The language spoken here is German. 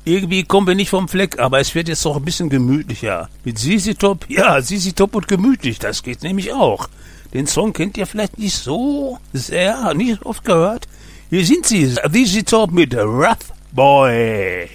Irgendwie kommen wir nicht vom Fleck, aber es wird jetzt doch ein bisschen gemütlicher. Mit ZZ Top, ja, ZZ Top und gemütlich, das geht nämlich auch. Den Song kennt ihr vielleicht nicht so sehr, nicht oft gehört. Hier sind sie, ZZ Top mit Rough Boy.